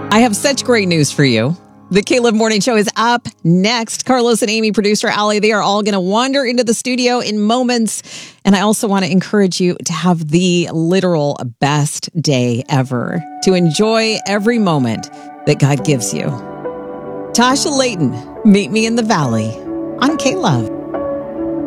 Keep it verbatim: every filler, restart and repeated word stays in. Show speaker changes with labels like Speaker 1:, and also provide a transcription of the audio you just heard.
Speaker 1: I have such great news for you. The Caleb Morning Show is up next. Carlos and Amy, producer Allie, they are all going to wander into the studio in moments. And I also want to encourage you to have the literal best day ever, to enjoy every moment that God gives you. Tasha Layton, Meet Me in the Valley on K-Love.